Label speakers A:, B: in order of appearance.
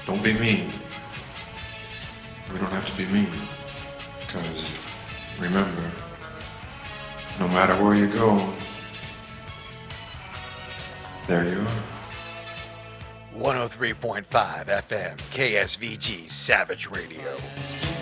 A: Don't be mean. We don't have to be mean. Because, remember, no matter where you go, there you are.
B: 103.5 FM, KSVG Savage Radio.